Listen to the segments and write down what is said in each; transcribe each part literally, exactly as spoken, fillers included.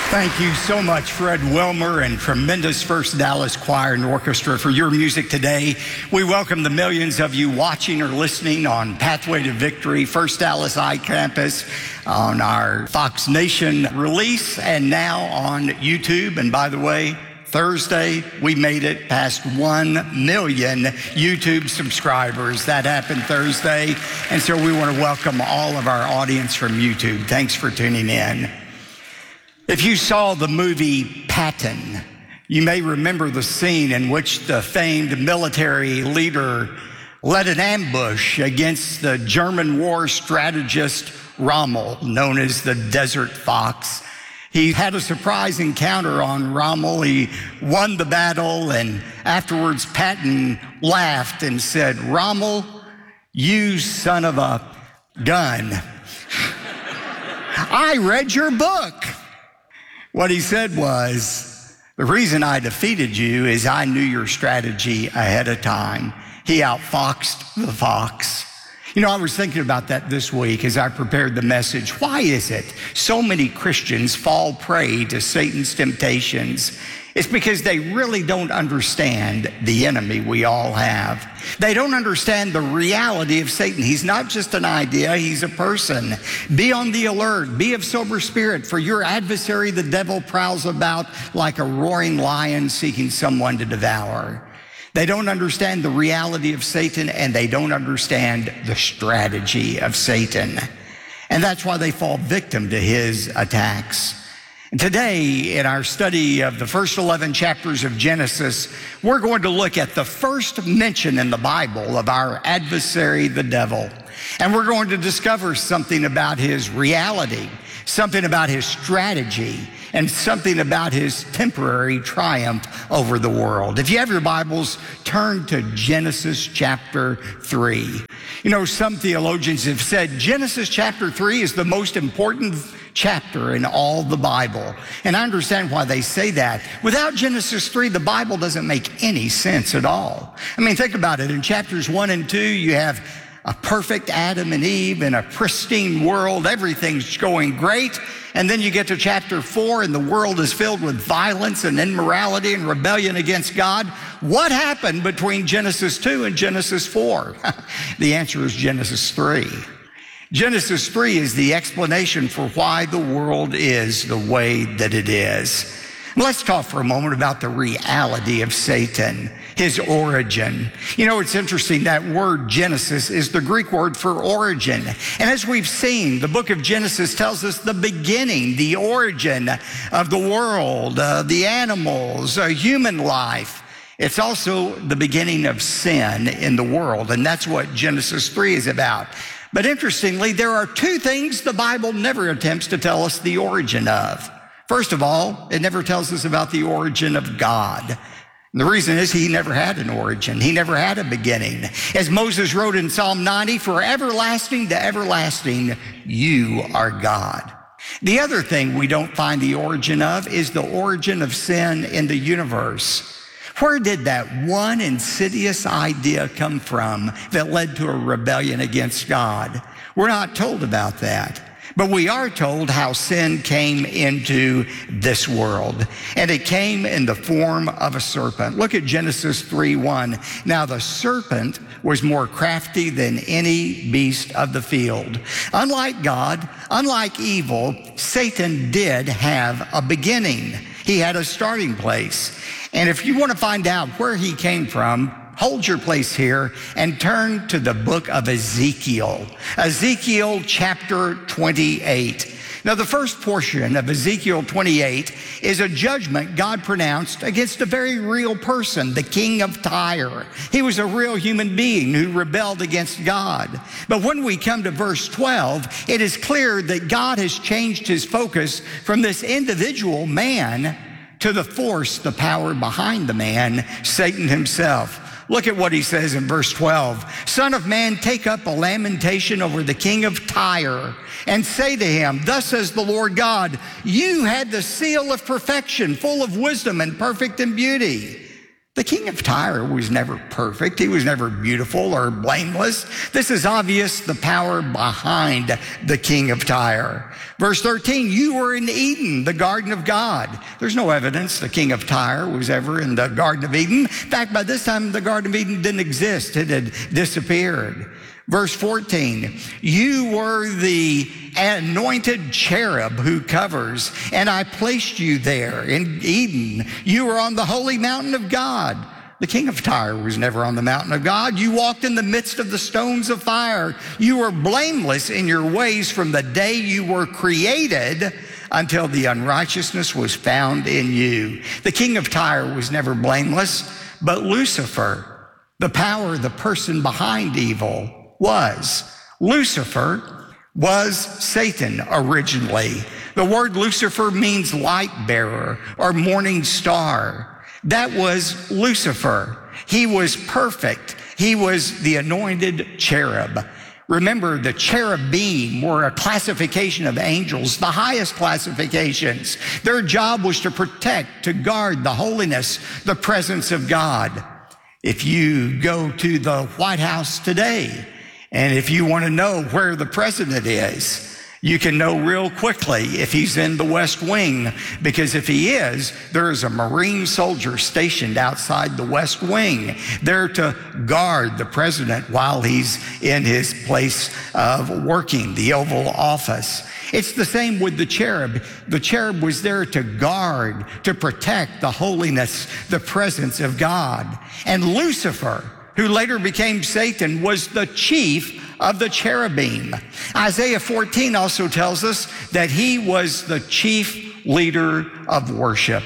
Thank you so much, Fred Wilmer and tremendous First Dallas Choir and Orchestra for your music today. We welcome the millions of you watching or listening on Pathway to Victory, First Dallas iCampus, on our Fox Nation release, and now on YouTube. And by the way, Thursday, we made it past one million YouTube subscribers. That happened Thursday. And so we want to welcome all of our audience from YouTube. Thanks for tuning in. If you saw the movie Patton, you may remember the scene in which the famed military leader led an ambush against the German war strategist Rommel, known as the Desert Fox. He had a surprise encounter on Rommel. He won the battle, and afterwards Patton laughed and said, "Rommel, you son of a gun. I read your book." What he said was, "The reason I defeated you is I knew your strategy ahead of time." He outfoxed the fox. You know, I was thinking about that this week as I prepared the message. Why is it so many Christians fall prey to Satan's temptations? It's because they really don't understand the enemy we all have. They don't understand the reality of Satan. He's not just an idea, he's a person. Be on the alert, be of sober spirit, for your adversary, the devil, prowls about like a roaring lion seeking someone to devour. They don't understand the reality of Satan, and they don't understand the strategy of Satan. And that's why they fall victim to his attacks. And today, in our study of the first eleven chapters of Genesis, we're going to look at the first mention in the Bible of our adversary, the devil. And we're going to discover something about his reality, something about his strategy, and something about his temporary triumph over the world. If you have your Bibles, turn to Genesis chapter three. You know, some theologians have said Genesis chapter three is the most important chapter in all the Bible. And I understand why they say that. Without Genesis three, the Bible doesn't make any sense at all. I mean, think about it. In chapters one and two, you have a perfect Adam and Eve in a pristine world. Everything's going great. And then you get to chapter four, and the world is filled with violence and immorality and rebellion against God. What happened between Genesis two and Genesis four? The answer is Genesis three. Genesis three is the explanation for why the world is the way that it is. Let's talk for a moment about the reality of Satan, his origin. You know, it's interesting, that word Genesis is the Greek word for origin. And as we've seen, the book of Genesis tells us the beginning, the origin of the world, uh, the animals, uh, human life. It's also the beginning of sin in the world, and that's what Genesis three is about. But interestingly, there are two things the Bible never attempts to tell us the origin of. First of all, it never tells us about the origin of God. And the reason is he never had an origin. He never had a beginning. As Moses wrote in Psalm ninety, "For everlasting to everlasting, you are God." The other thing we don't find the origin of is the origin of sin in the universe. Where did that one insidious idea come from that led to a rebellion against God? We're not told about that. But we are told how sin came into this world, and it came in the form of a serpent. Look at Genesis three one. "Now the serpent was more crafty than any beast of the field." Unlike God, unlike evil, Satan did have a beginning. He had a starting place. And if you want to find out where he came from, hold your place here and turn to the book of Ezekiel. Ezekiel chapter twenty-eight. Now, the first portion of Ezekiel twenty-eight is a judgment God pronounced against a very real person, the king of Tyre. He was a real human being who rebelled against God. But when we come to verse twelve, it is clear that God has changed his focus from this individual man to the force, the power behind the man, Satan himself. Look at what he says in verse twelve. "Son of man, take up a lamentation over the king of Tyre and say to him, thus says the Lord God, you had the seal of perfection, full of wisdom and perfect in beauty. The king of Tyre was never perfect. He was never beautiful or blameless. This is obvious, the power behind the king of Tyre. Verse thirteen, you were in Eden, the garden of God. There's no evidence the king of Tyre was ever in the garden of Eden. In fact, by this time, the garden of Eden didn't exist. It had disappeared. Verse fourteen, you were the anointed cherub who covers, and I placed you there in Eden. You were on the holy mountain of God. The king of Tyre was never on the mountain of God. You walked in the midst of the stones of fire. You were blameless in your ways from the day you were created until the unrighteousness was found in you. The king of Tyre was never blameless, but Lucifer, the power, the person behind evil, was. Lucifer was Satan originally. The word Lucifer means light bearer or morning star. That was Lucifer. He was perfect. He was the anointed cherub. Remember, the cherubim were a classification of angels, the highest classifications. Their job was to protect, to guard the holiness, the presence of God. If you go to the White House today, and if you want to know where the president is, you can know real quickly if he's in the West Wing, because if he is, there is a Marine soldier stationed outside the West Wing there to guard the president while he's in his place of working, the Oval Office. It's the same with the cherub. The cherub was there to guard, to protect the holiness, the presence of God. And Lucifer, who later became Satan, was the chief of the cherubim. Isaiah fourteen also tells us that he was the chief leader of worship.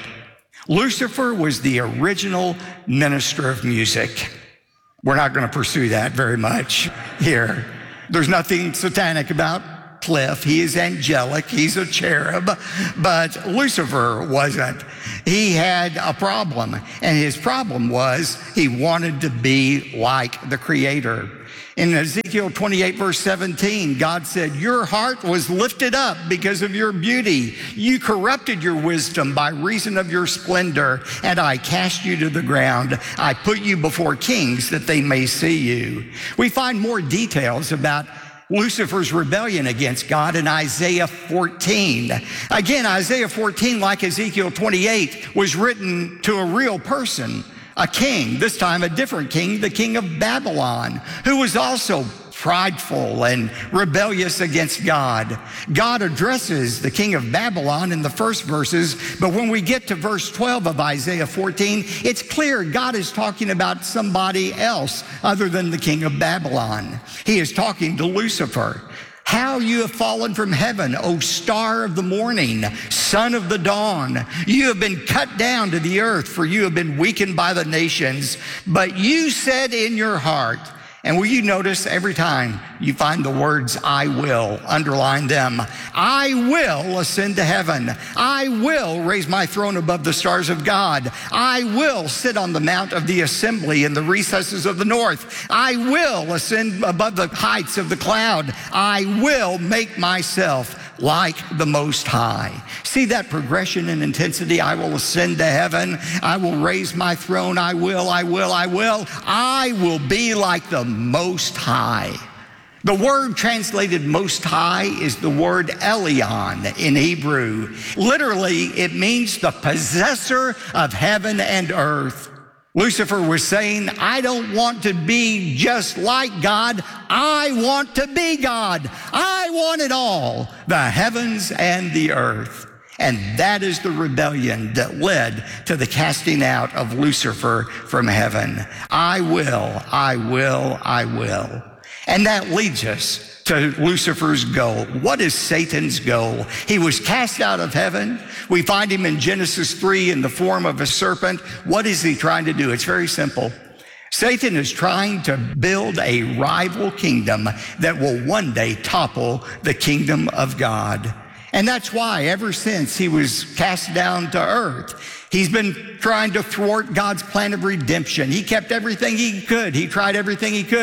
Lucifer was the original minister of music. We're not going to pursue that very much here. There's nothing satanic about Cliff. He is angelic. He's a cherub. But Lucifer wasn't. He had a problem. And his problem was he wanted to be like the Creator. In Ezekiel twenty-eight, verse seventeen, God said, your heart was lifted up because of your beauty. You corrupted your wisdom by reason of your splendor, and I cast you to the ground. I put you before kings that they may see you. We find more details about Lucifer's rebellion against God in Isaiah fourteen. Again, Isaiah fourteen, like Ezekiel twenty-eight, was written to a real person, a king, this time a different king, the king of Babylon, who was also prideful and rebellious against God. God addresses the king of Babylon in the first verses, but when we get to verse twelve of Isaiah fourteen, it's clear God is talking about somebody else other than the king of Babylon. He is talking to Lucifer. How you have fallen from heaven, O star of the morning, son of the dawn. You have been cut down to the earth, for you have been weakened by the nations. But you said in your heart, and will you notice every time you find the words, I will, underline them. I will ascend to heaven. I will raise my throne above the stars of God. I will sit on the mount of the assembly in the recesses of the north. I will ascend above the heights of the cloud. I will make myself like the Most High. See that progression in intensity? I will ascend to heaven. I will raise my throne. I will, I will, I will. I will be like the Most High. The word translated Most High is the word Elyon in Hebrew. Literally, it means the possessor of heaven and earth. Lucifer was saying, I don't want to be just like God. I want to be God. I want it all, the heavens and the earth. And that is the rebellion that led to the casting out of Lucifer from heaven. I will, I will, I will. And that leads us to Lucifer's goal. What is Satan's goal? He was cast out of heaven. We find him in Genesis three in the form of a serpent. What is he trying to do? It's very simple. Satan is trying to build a rival kingdom that will one day topple the kingdom of God. And that's why ever since he was cast down to earth, he's been trying to thwart God's plan of redemption. He kept everything he could. He tried everything he could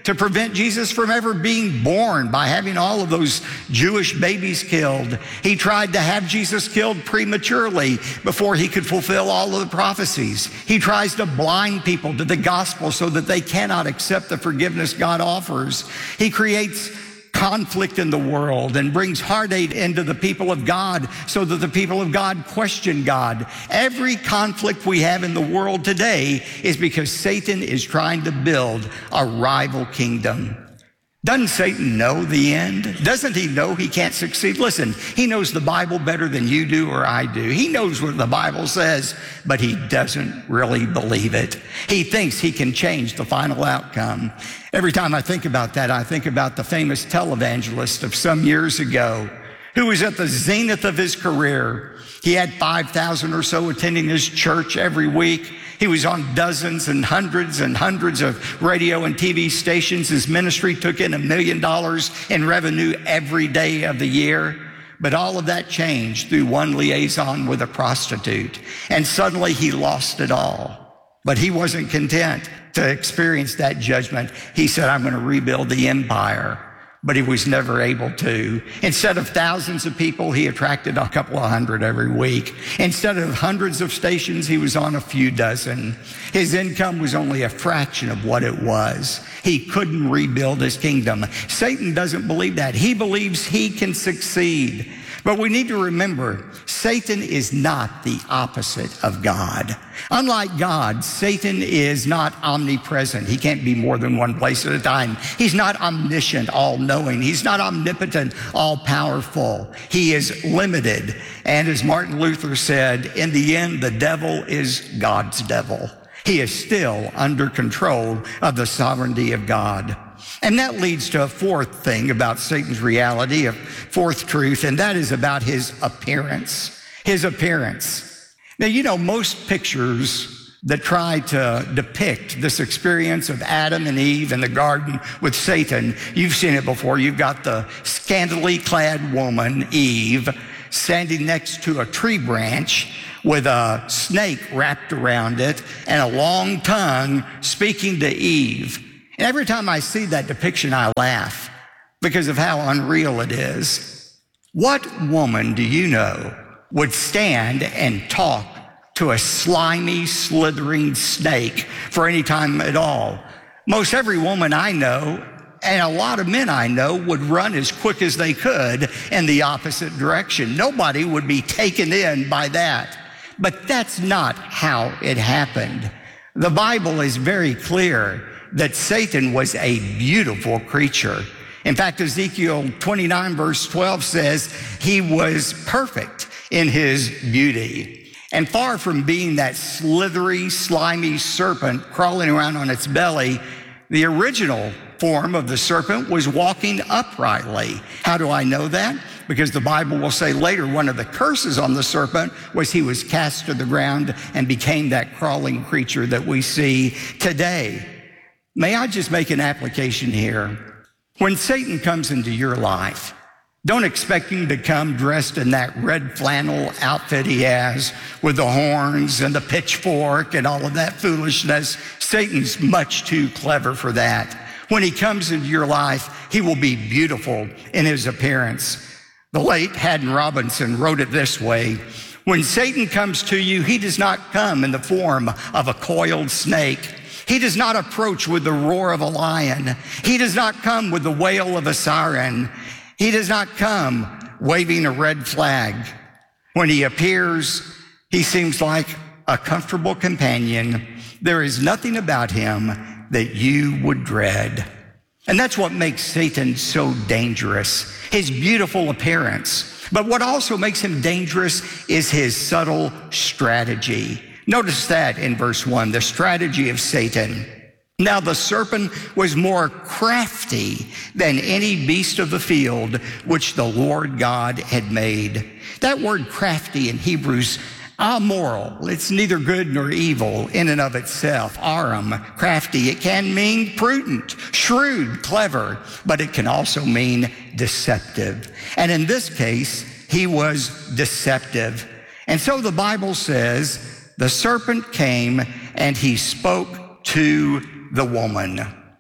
to prevent Jesus from ever being born by having all of those Jewish babies killed. He tried to have Jesus killed prematurely before he could fulfill all of the prophecies. He tries to blind people to the gospel so that they cannot accept the forgiveness God offers. He creates conflict in the world and brings heartache into the people of God so that the people of God question God. Every conflict we have in the world today is because Satan is trying to build a rival kingdom. Doesn't Satan know the end? Doesn't he know he can't succeed? Listen, he knows the Bible better than you do or I do. He knows what the Bible says, but he doesn't really believe it. He thinks he can change the final outcome. Every time I think about that, I think about the famous televangelist of some years ago who was at the zenith of his career. He had five thousand or so attending his church every week. He was on dozens and hundreds and hundreds of radio and T V stations. His ministry took in a million dollars in revenue every day of the year. But all of that changed through one liaison with a prostitute. And suddenly he lost it all. But he wasn't content to experience that judgment. He said, I'm going to rebuild the empire. But he was never able to. Instead of thousands of people, he attracted a couple of hundred every week. Instead of hundreds of stations, he was on a few dozen. His income was only a fraction of what it was. He couldn't rebuild his kingdom. Satan doesn't believe that. He believes he can succeed. But we need to remember, Satan is not the opposite of God. Unlike God, Satan is not omnipresent. He can't be more than one place at a time. He's not omniscient, all-knowing. He's not omnipotent, all-powerful. He is limited. And as Martin Luther said, in the end, the devil is God's devil. He is still under control of the sovereignty of God. And that leads to a fourth thing about Satan's reality, a fourth truth, and that is about his appearance. His appearance. Now, you know, most pictures that try to depict this experience of Adam and Eve in the garden with Satan, you've seen it before. You've got the scantily clad woman, Eve, standing next to a tree branch with a snake wrapped around it and a long tongue speaking to Eve. And every time I see that depiction, I laugh because of how unreal it is. What woman do you know would stand and talk to a slimy, slithering snake for any time at all? Most every woman I know, and a lot of men I know, would run as quick as they could in the opposite direction. Nobody would be taken in by that. But that's not how it happened. The Bible is very clear that Satan was a beautiful creature. In fact, Ezekiel twenty-nine verse twelve says he was perfect in his beauty. And far from being that slithery, slimy serpent crawling around on its belly, the original form of the serpent was walking uprightly. How do I know that? Because the Bible will say later one of the curses on the serpent was he was cast to the ground and became that crawling creature that we see today. May I just make an application here? When Satan comes into your life, don't expect him to come dressed in that red flannel outfit he has with the horns and the pitchfork and all of that foolishness. Satan's much too clever for that. When he comes into your life, he will be beautiful in his appearance. The late Haddon Robinson wrote it this way: when Satan comes to you, he does not come in the form of a coiled snake. He does not approach with the roar of a lion. He does not come with the wail of a siren. He does not come waving a red flag. When he appears, he seems like a comfortable companion. There is nothing about him that you would dread. And that's what makes Satan so dangerous, his beautiful appearance. But what also makes him dangerous is his subtle strategy. Notice that in verse one, the strategy of Satan. Now the serpent was more crafty than any beast of the field which the Lord God had made. That word crafty in Hebrew's amoral. It's neither good nor evil in and of itself. Aram, crafty. It can mean prudent, shrewd, clever, but it can also mean deceptive. And in this case, he was deceptive. And so the Bible says, the serpent came and he spoke to the woman.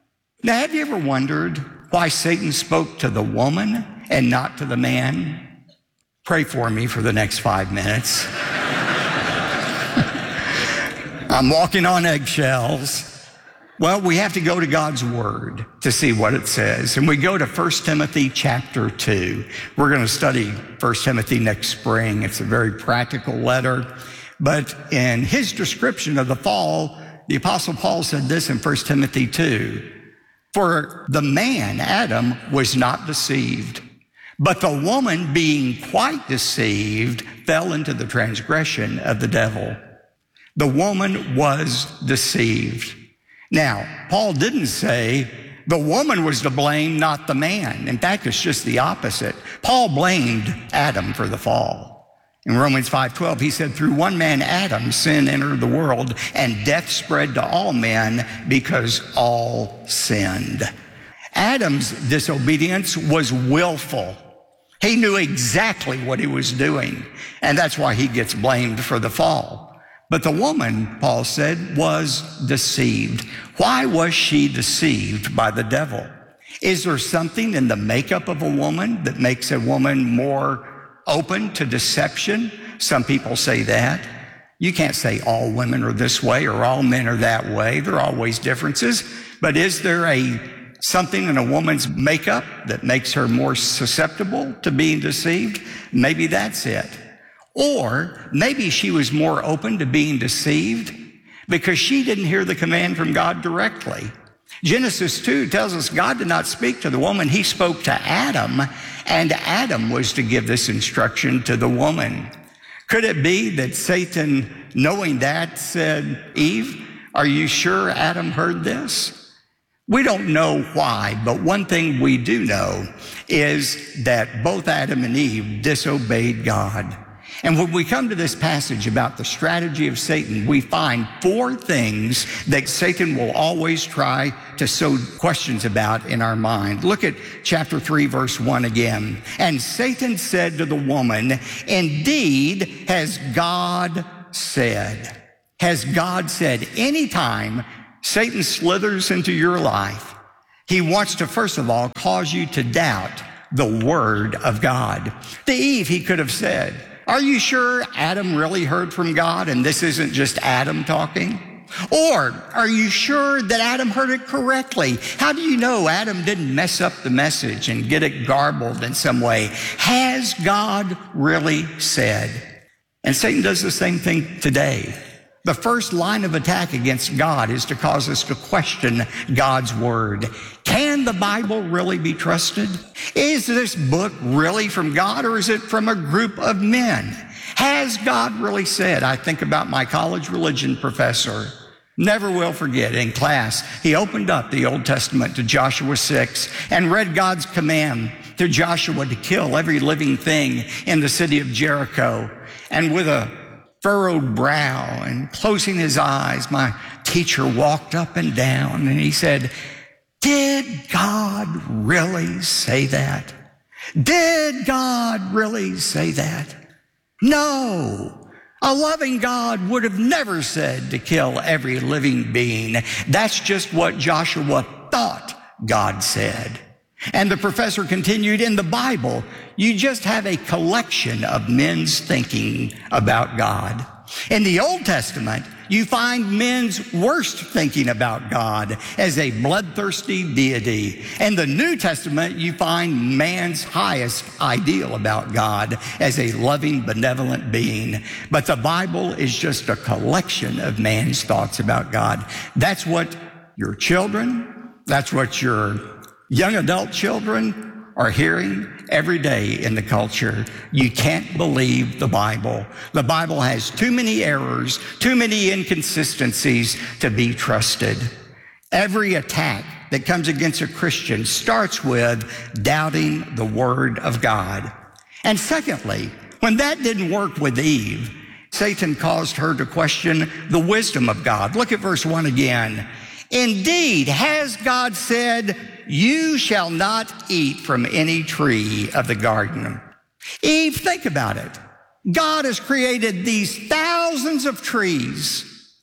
Now, have you ever wondered why Satan spoke to the woman and not to the man? Pray for me for the next five minutes. I'm walking on eggshells. Well, we have to go to God's word to see what it says. And we go to First Timothy chapter two. We're going to study First Timothy next spring. It's a very practical letter. But in his description of the fall, the Apostle Paul said this in First Timothy two. For the man, Adam, was not deceived, but the woman, being quite deceived, fell into the transgression of the devil. The woman was deceived. Now, Paul didn't say the woman was to blame, not the man. In fact, it's just the opposite. Paul blamed Adam for the fall. In Romans five twelve, he said, through one man, Adam, sin entered the world, and death spread to all men because all sinned. Adam's disobedience was willful. He knew exactly what he was doing, and that's why he gets blamed for the fall. But the woman, Paul said, was deceived. Why was she deceived by the devil? Is there something in the makeup of a woman that makes a woman more open to deception? Some people say that. You can't say all women are this way or all men are that way. There are always differences. But is there a something in a woman's makeup that makes her more susceptible to being deceived? Maybe that's it. Or maybe she was more open to being deceived because she didn't hear the command from God directly. Genesis two tells us God did not speak to the woman. He spoke to Adam, and Adam was to give this instruction to the woman. Could it be that Satan, knowing that, said, Eve, are you sure Adam heard this? We don't know why, but one thing we do know is that both Adam and Eve disobeyed God. And when we come to this passage about the strategy of Satan, we find four things that Satan will always try to sow questions about in our mind. Look at chapter three, verse one again. And Satan said to the woman, indeed, has God said? Has God said? Anytime Satan slithers into your life, he wants to, first of all, cause you to doubt the word of God. To Eve, he could have said, are you sure Adam really heard from God and this isn't just Adam talking? Or are you sure that Adam heard it correctly? How do you know Adam didn't mess up the message and get it garbled in some way? Has God really said? And Satan does the same thing today. The first line of attack against God is to cause us to question God's word. Can the Bible really be trusted? Is this book really from God, or is it from a group of men? Has God really said? I think about my college religion professor. Never will forget, in class, he opened up the Old Testament to Joshua six and read God's command to Joshua to kill every living thing in the city of Jericho. And with a furrowed brow and closing his eyes, my teacher walked up and down and he said, did God really say that? Did God really say that? No. A loving God would have never said to kill every living being. That's just what Joshua thought God said. And the professor continued, in the Bible, you just have a collection of men's thinking about God. In the Old Testament, you find men's worst thinking about God as a bloodthirsty deity. In the New Testament, you find man's highest ideal about God as a loving, benevolent being. But the Bible is just a collection of man's thoughts about God. That's what your children, that's what your young adult children are hearing every day in the culture. You can't believe the Bible. The Bible has too many errors, too many inconsistencies to be trusted. Every attack that comes against a Christian starts with doubting the word of God. And secondly, when that didn't work with Eve, Satan caused her to question the wisdom of God. Look at verse one again. Indeed, has God said, you shall not eat from any tree of the garden? Eve, think about it. God has created these thousands of trees,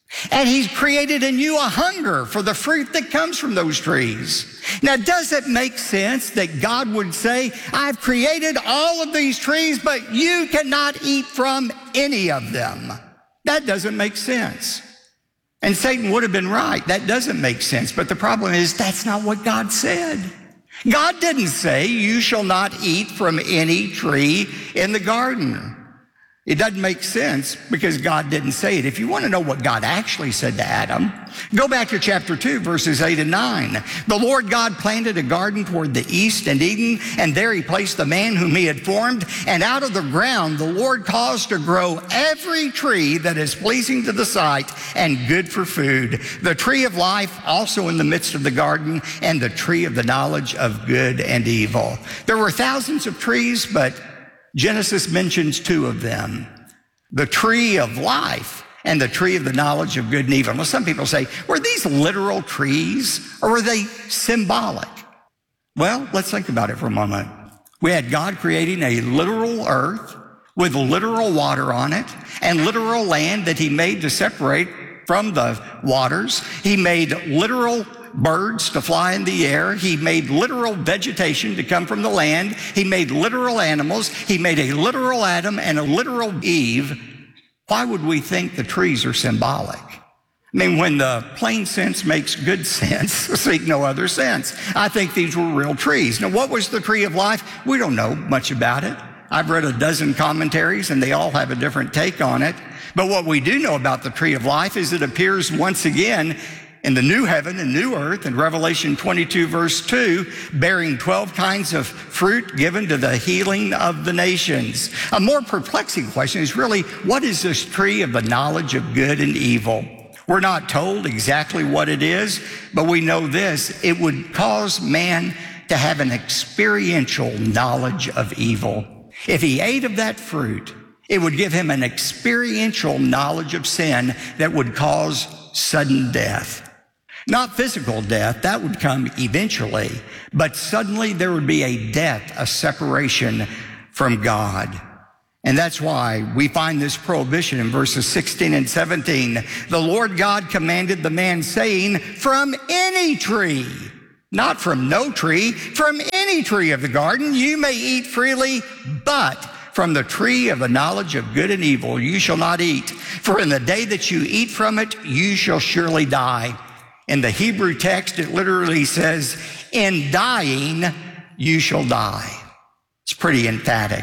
And he's created in you a hunger for the fruit that comes from those trees. Now, does it make sense that God would say, I've created all of these trees, but you cannot eat from any of them? That doesn't make sense. And Satan would have been right. That doesn't make sense. But the problem is, that's not what God said. God didn't say, you shall not eat from any tree in the garden. It doesn't make sense because God didn't say it. If you want to know what God actually said to Adam, go back to chapter two, verses eight and nine. The Lord God planted a garden toward the east in Eden, and there he placed the man whom he had formed. And out of the ground the Lord caused to grow every tree that is pleasing to the sight and good for food, the tree of life also in the midst of the garden, and the tree of the knowledge of good and evil. There were thousands of trees, but Genesis mentions two of them, the tree of life and the tree of the knowledge of good and evil. Well, some people say, were these literal trees or were they symbolic? Well, let's think about it for a moment. We had God creating a literal earth with literal water on it and literal land that he made to separate from the waters. He made literal birds to fly in the air. He made literal vegetation to come from the land. He made literal animals. He made a literal Adam and a literal Eve. Why would we think the trees are symbolic? I mean, when the plain sense makes good sense, seek no other sense. I think these were real trees. Now, what was the tree of life? We don't know much about it. I've read a dozen commentaries, and they all have a different take on it. But what we do know about the tree of life is it appears once again in the new heaven and new earth in Revelation twenty-two, verse two, bearing twelve kinds of fruit given to the healing of the nations. A more perplexing question is really, what is this tree of the knowledge of good and evil? We're not told exactly what it is, but we know this: it would cause man to have an experiential knowledge of evil. If he ate of that fruit, it would give him an experiential knowledge of sin that would cause sudden death. Not physical death, that would come eventually, but suddenly there would be a death, a separation from God. And that's why we find this prohibition in verses sixteen and seventeen. The Lord God commanded the man, saying, from any tree, not from no tree, from any tree of the garden you may eat freely, but from the tree of the knowledge of good and evil you shall not eat. For in the day that you eat from it, you shall surely die. In the Hebrew text, it literally says, in dying, you shall die. It's pretty emphatic.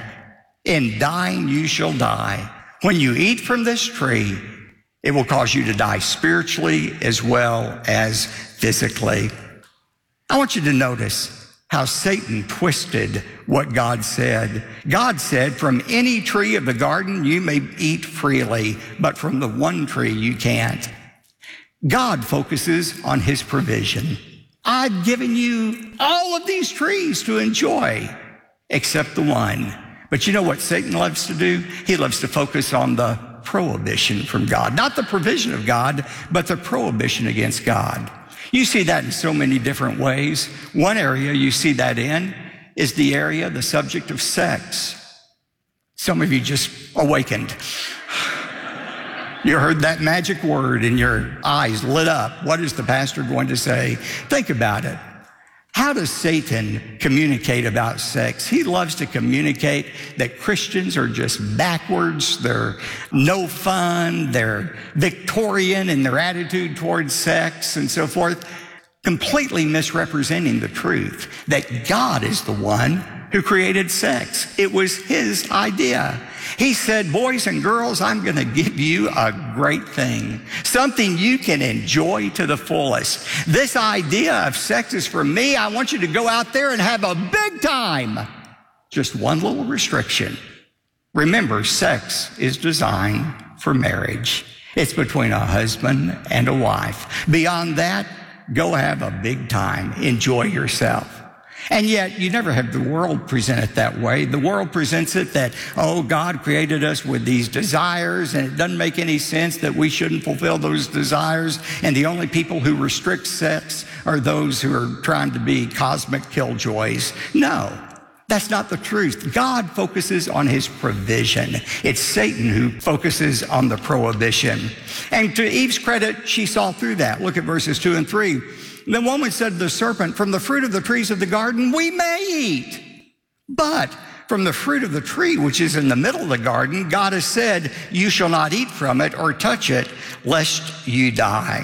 In dying, you shall die. When you eat from this tree, it will cause you to die spiritually as well as physically. I want you to notice how Satan twisted what God said. God said, from any tree of the garden you may eat freely, but from the one tree you can't. God focuses on his provision. I've given you all of these trees to enjoy, except the one. But you know what Satan loves to do? He loves to focus on the prohibition from God. Not the provision of God, but the prohibition against God. You see that in so many different ways. One area you see that in is the area, the subject of sex. Some of you just awakened. You heard that magic word and your eyes lit up. What is the pastor going to say? Think about it. How does Satan communicate about sex? He loves to communicate that Christians are just backwards. They're no fun. They're Victorian in their attitude towards sex and so forth, completely misrepresenting the truth that God is the one who created sex. It was his idea. He said, boys and girls, I'm going to give you a great thing, something you can enjoy to the fullest. This idea of sex is for me. I want you to go out there and have a big time. Just one little restriction. Remember, sex is designed for marriage. It's between a husband and a wife. Beyond that, go have a big time. Enjoy yourself. And yet, you never have the world present it that way. The world presents it that, oh, God created us with these desires, and it doesn't make any sense that we shouldn't fulfill those desires, and the only people who restrict sex are those who are trying to be cosmic killjoys. No. That's not the truth. God focuses on his provision. It's Satan who focuses on the prohibition. And to Eve's credit, she saw through that. Look at verses two and three. The woman said to the serpent, from the fruit of the trees of the garden, we may eat. But from the fruit of the tree, which is in the middle of the garden, God has said, you shall not eat from it or touch it, lest you die.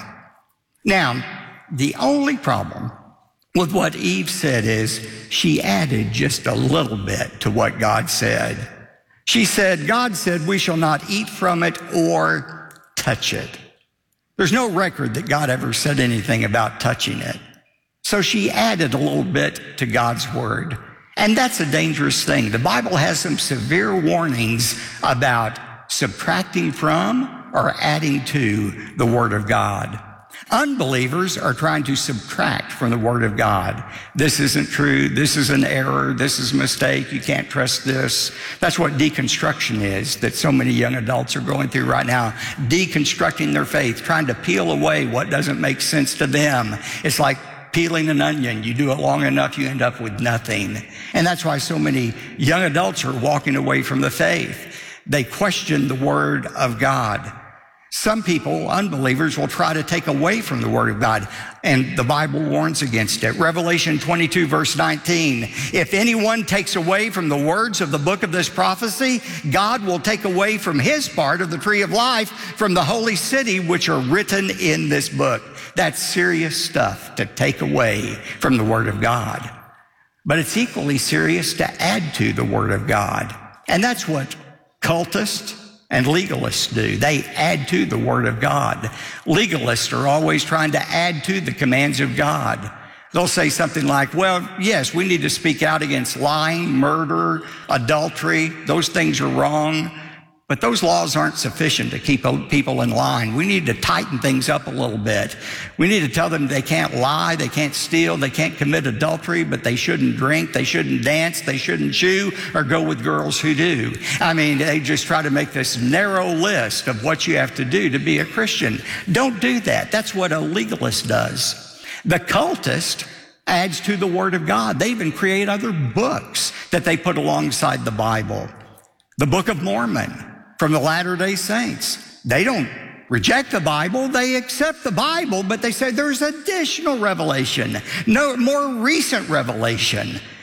Now, the only problem with what Eve said is she added just a little bit to what God said. She said, God said, we shall not eat from it or touch it. There's no record that God ever said anything about touching it. So she added a little bit to God's word. And that's a dangerous thing. The Bible has some severe warnings about subtracting from or adding to the word of God. Unbelievers are trying to subtract from the word of God. This isn't true. This is an error. This is a mistake. You can't trust this. That's what deconstruction is that so many young adults are going through right now. Deconstructing their faith, trying to peel away what doesn't make sense to them. It's like peeling an onion. You do it long enough, you end up with nothing. And that's why so many young adults are walking away from the faith. They question the word of God. Some people, unbelievers, will try to take away from the word of God, and the Bible warns against it. Revelation twenty-two, verse nineteen, if anyone takes away from the words of the book of this prophecy, God will take away from his part of the tree of life from the holy city, which are written in this book. That's serious stuff to take away from the word of God. But it's equally serious to add to the word of God. And that's what cultists and legalists do. They add to the word of God. Legalists are always trying to add to the commands of God. They'll say something like, well, yes, we need to speak out against lying, murder, adultery. Those things are wrong. But those laws aren't sufficient to keep people in line. We need to tighten things up a little bit. We need to tell them they can't lie, they can't steal, they can't commit adultery, but they shouldn't drink, they shouldn't dance, they shouldn't chew, or go with girls who do. I mean, they just try to make this narrow list of what you have to do to be a Christian. Don't do that. That's what a legalist does. The cultist adds to the word of God. They even create other books that they put alongside the Bible. The Book of Mormon from the Latter-day Saints. They don't reject the Bible, they accept the Bible, but they say there's additional revelation, no more recent revelation.